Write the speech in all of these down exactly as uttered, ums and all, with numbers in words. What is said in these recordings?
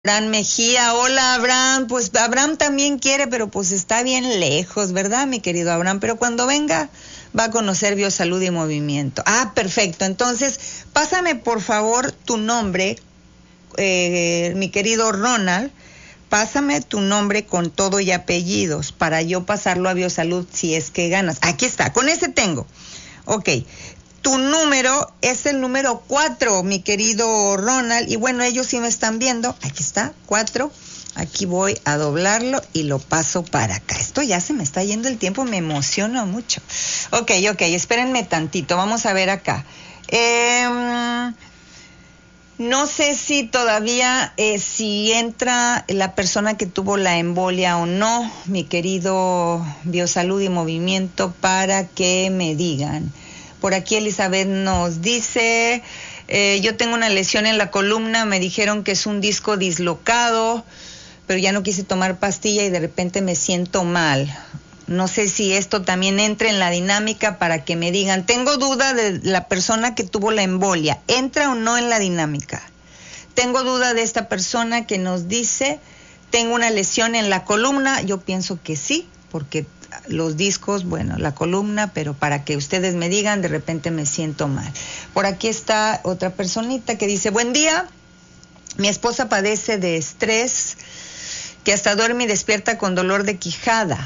Abraham Mejía, hola Abraham, pues Abraham también quiere, pero pues está bien lejos, ¿verdad, mi querido Abraham? Pero cuando venga va a conocer Biosalud y Movimiento. Ah, perfecto, entonces pásame por favor tu nombre, eh, mi querido Ronald, pásame tu nombre con todo y apellidos para yo pasarlo a Biosalud si es que ganas. Aquí está, con ese tengo. Ok. Tu número es el número cuatro, mi querido Ronald. Y bueno, ellos sí me están viendo. Aquí está, cuatro. Aquí voy a doblarlo y lo paso para acá. Esto ya se me está yendo el tiempo, me emociona mucho. Ok, ok, espérenme tantito. Vamos a ver acá. Eh, no sé si todavía, eh, si entra la persona que tuvo la embolia o no, mi querido Biosalud y Movimiento, para que me digan. Por aquí Elizabeth nos dice, eh, yo tengo una lesión en la columna, me dijeron que es un disco dislocado, pero ya no quise tomar pastilla y de repente me siento mal. No sé si esto también entra en la dinámica para que me digan. Tengo duda de la persona que tuvo la embolia, ¿entra o no en la dinámica? Tengo duda de esta persona que nos dice, tengo una lesión en la columna, yo pienso que sí, porque los discos, bueno, la columna, pero para que ustedes me digan, de repente me siento mal. Por aquí está otra personita que dice, buen día, mi esposa padece de estrés, que hasta duerme y despierta con dolor de quijada.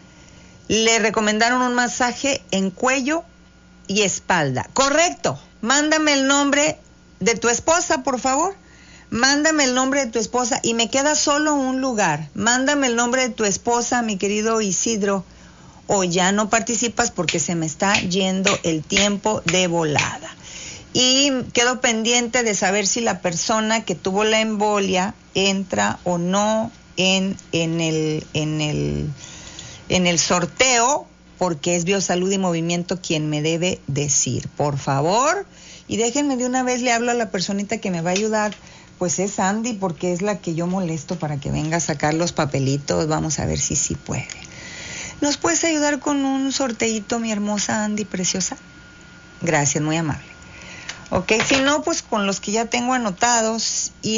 Le recomendaron un masaje en cuello y espalda. Correcto, mándame el nombre de tu esposa, por favor. Mándame el nombre de tu esposa y me queda solo un lugar. Mándame el nombre de tu esposa, mi querido Isidro, o ya no participas porque se me está yendo el tiempo de volada. Y quedo pendiente de saber si la persona que tuvo la embolia entra o no en, en, el, en, el, en el sorteo, porque es Biosalud y Movimiento quien me debe decir. Por favor, y déjenme de una vez, le hablo a la personita que me va a ayudar. Pues es Andy, porque es la que yo molesto para que venga a sacar los papelitos. Vamos a ver si sí puede. ¿Nos puedes ayudar con un sorteíto, mi hermosa Andy preciosa? Gracias, muy amable. Ok, si no, pues con los que ya tengo anotados y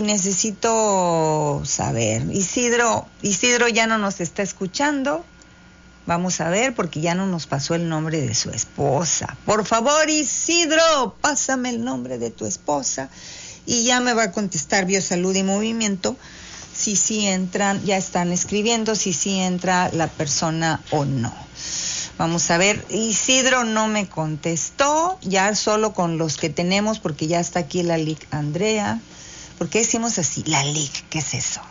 necesito saber. Isidro, Isidro ya no nos está escuchando. Vamos a ver, porque ya no nos pasó el nombre de su esposa. Por favor, Isidro, pásame el nombre de tu esposa. Y ya me va a contestar Biosalud y Movimiento si sí entran, ya están escribiendo si sí entra la persona o no. Vamos a ver, Isidro no me contestó, ya solo con los que tenemos, porque ya está aquí la Lic Andrea. ¿Por qué decimos así? La Lic, ¿qué es eso?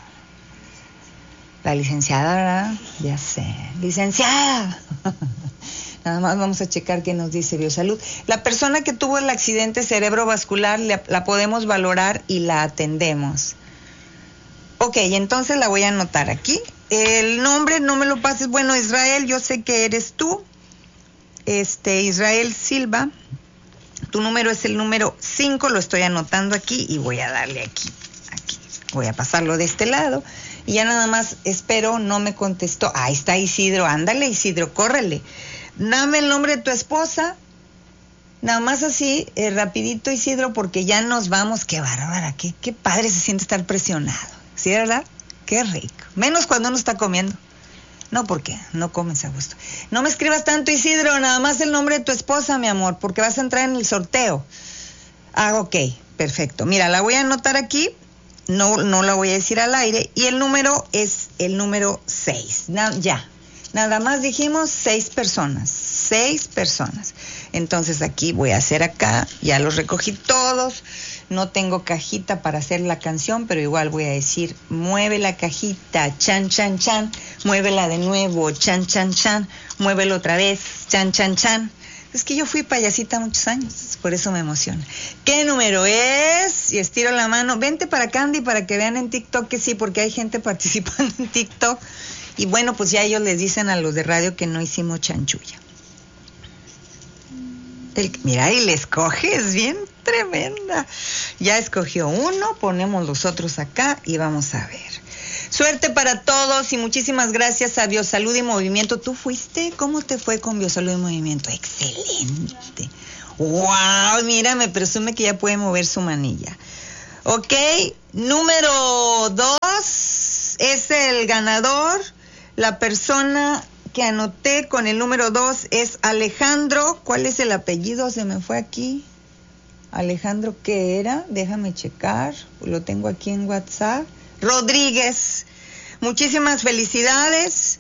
La licenciada, ¿verdad? Ya sé, licenciada. Nada más vamos a checar qué nos dice Biosalud. La persona que tuvo el accidente cerebrovascular la, la podemos valorar y la atendemos. Ok, entonces la voy a anotar aquí. El nombre no me lo pases. Bueno, Israel, yo sé que eres tú. Este, Israel Silva. Tu número es el número cinco, lo estoy anotando aquí y voy a darle aquí. Aquí. Voy a pasarlo de este lado. Y ya nada más espero, no me contestó. Ahí está Isidro, ándale Isidro, córrele. Dame el nombre de tu esposa, nada más así, eh, rapidito Isidro, porque ya nos vamos. Qué bárbara, qué, qué padre se siente estar presionado, ¿sí, verdad? Qué rico, menos cuando uno está comiendo. No, porque no comes a gusto. No me escribas tanto Isidro, nada más el nombre de tu esposa, mi amor, porque vas a entrar en el sorteo. Ah, ok, perfecto. Mira, la voy a anotar aquí, no, no la voy a decir al aire, y el número es el número seis, Na, ya. Nada más dijimos seis personas, seis personas. Entonces aquí voy a hacer acá, ya los recogí todos. No tengo cajita para hacer la canción, pero igual voy a decir, mueve la cajita, chan, chan, chan. Muévela de nuevo, chan, chan, chan. Muévelo otra vez, chan, chan, chan. Es que yo fui payasita muchos años, por eso me emociona. ¿Qué número es? Y estiro la mano. Vente para acá, Andy, para que vean en TikTok que sí, porque hay gente participando en TikTok. Y bueno, pues ya ellos les dicen a los de radio que no hicimos chanchulla. El, mira, y le escoge, es bien tremenda. Ya escogió uno, ponemos los otros acá y vamos a ver. Suerte para todos y muchísimas gracias a Biosalud y Movimiento. ¿Tú fuiste? ¿Cómo te fue con Biosalud y Movimiento? Excelente. ¡Wow! Mira, me presume que ya puede mover su manilla. Ok, número dos es el ganador. La persona que anoté con el número dos es Alejandro. ¿Cuál es el apellido? Se me fue aquí. Alejandro, ¿qué era? Déjame checar. Lo tengo aquí en WhatsApp. Rodríguez. Muchísimas felicidades.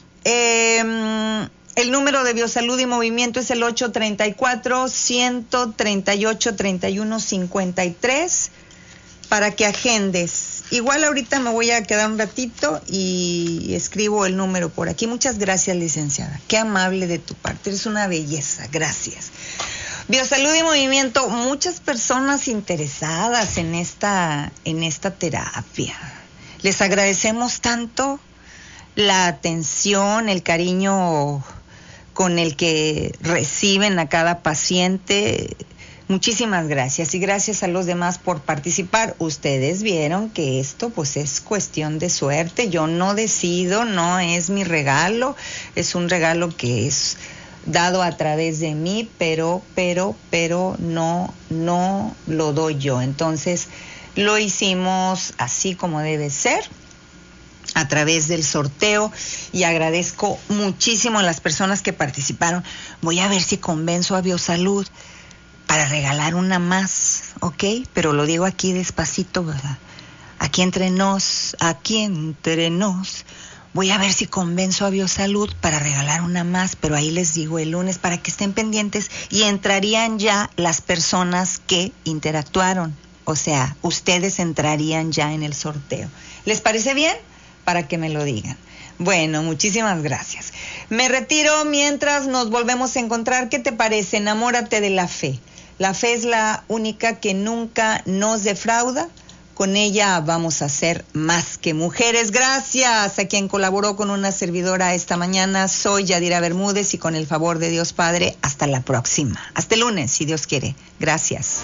Eh, el número de Biosalud y Movimiento es el ocho tres cuatro, uno tres ocho, tres uno cinco tres para que agendes. Igual ahorita me voy a quedar un ratito y escribo el número por aquí. Muchas gracias, licenciada. Qué amable de tu parte. Eres una belleza. Gracias. Biosalud y Movimiento, muchas personas interesadas en esta, en esta terapia. Les agradecemos tanto la atención, el cariño con el que reciben a cada paciente. Muchísimas gracias y gracias a los demás por participar. Ustedes vieron que esto pues es cuestión de suerte. Yo no decido, no es mi regalo, es un regalo que es dado a través de mí, pero, pero, pero no, no lo doy yo. Entonces lo hicimos así como debe ser, a través del sorteo, y agradezco muchísimo a las personas que participaron. Voy a ver si convenzo a Biosalud para regalar una más, ¿ok? Pero lo digo aquí despacito, ¿verdad? Aquí entre nos, aquí entre nos. Voy a ver si convenzo a Biosalud para regalar una más, pero ahí les digo el lunes para que estén pendientes y entrarían ya las personas que interactuaron. O sea, ustedes entrarían ya en el sorteo. ¿Les parece bien? Para que me lo digan. Bueno, muchísimas gracias. Me retiro mientras nos volvemos a encontrar. ¿Qué te parece? Enamórate de la fe. La fe es la única que nunca nos defrauda. Con ella vamos a ser más que mujeres. Gracias a quien colaboró con una servidora esta mañana. Soy Yadira Bermúdez y con el favor de Dios Padre, hasta la próxima. Hasta el lunes, si Dios quiere. Gracias.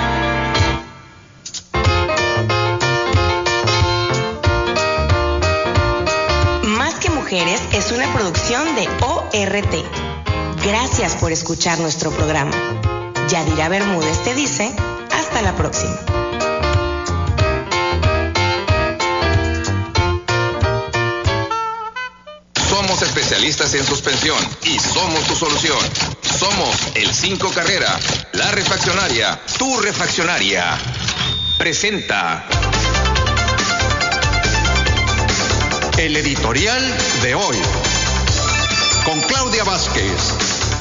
Más que Mujeres es una producción de O R T. Gracias por escuchar nuestro programa. Yadira Bermúdez te dice, hasta la próxima. Somos especialistas en suspensión y somos tu solución. Somos el cinco Carrera, la refaccionaria, tu refaccionaria. Presenta el editorial de hoy con Claudia Vázquez.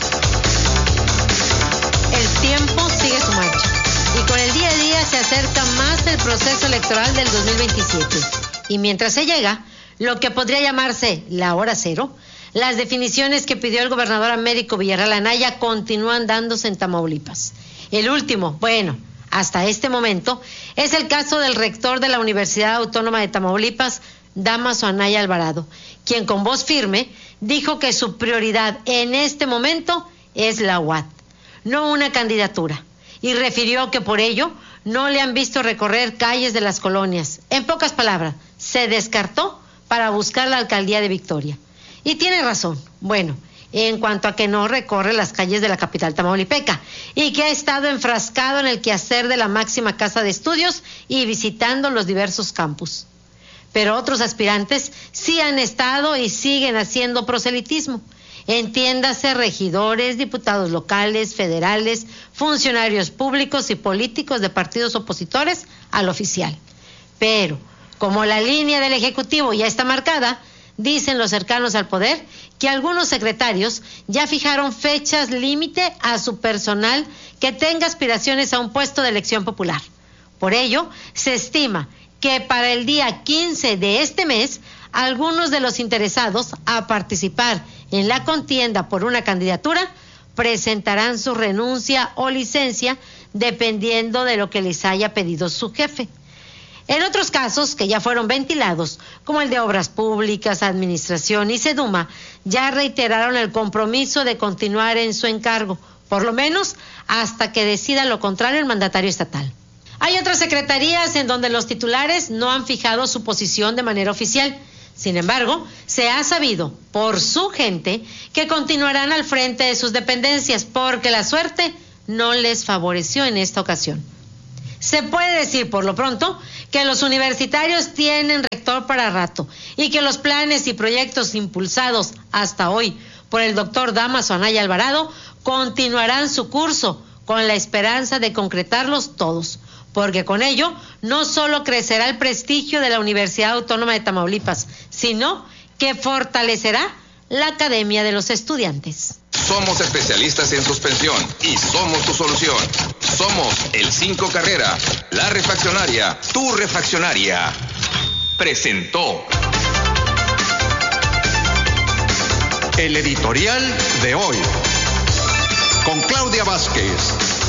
El tiempo sigue su marcha y con el día a día se acerca más el proceso electoral del dos mil veintisiete. Y mientras se llega, lo que podría llamarse la hora cero, las definiciones que pidió el gobernador Américo Villarreal Anaya continúan dándose en Tamaulipas. El último, bueno, hasta este momento, es el caso del rector de la Universidad Autónoma de Tamaulipas, Dámaso Anaya Alvarado, quien con voz firme dijo que su prioridad en este momento es la U A T, no una candidatura, y refirió que por ello no le han visto recorrer calles de las colonias. En pocas palabras, se descartó para buscar la alcaldía de Victoria. Y tiene razón, bueno, en cuanto a que no recorre las calles de la capital tamaulipeca y que ha estado enfrascado en el quehacer de la máxima casa de estudios y visitando los diversos campus. Pero otros aspirantes sí han estado y siguen haciendo proselitismo. Entiéndase, regidores, diputados locales, federales, funcionarios públicos y políticos de partidos opositores al oficial. Pero como la línea del Ejecutivo ya está marcada, dicen los cercanos al poder que algunos secretarios ya fijaron fechas límite a su personal que tenga aspiraciones a un puesto de elección popular. Por ello, se estima que para el día quince de este mes, algunos de los interesados a participar en la contienda por una candidatura presentarán su renuncia o licencia dependiendo de lo que les haya pedido su jefe. En otros casos que ya fueron ventilados, como el de Obras Públicas, Administración y Seduma, ya reiteraron el compromiso de continuar en su encargo, por lo menos hasta que decida lo contrario el mandatario estatal. Hay otras secretarías en donde los titulares no han fijado su posición de manera oficial. Sin embargo, se ha sabido por su gente que continuarán al frente de sus dependencias porque la suerte no les favoreció en esta ocasión. Se puede decir por lo pronto que los universitarios tienen rector para rato y que los planes y proyectos impulsados hasta hoy por el doctor Dámaso Anaya Alvarado continuarán su curso con la esperanza de concretarlos todos, porque con ello no solo crecerá el prestigio de la Universidad Autónoma de Tamaulipas, sino que fortalecerá la Academia de los Estudiantes. Somos especialistas en suspensión y somos tu solución. Somos el cinco Carrera, la refaccionaria, tu refaccionaria. Presentó el editorial de hoy con Claudia Vázquez.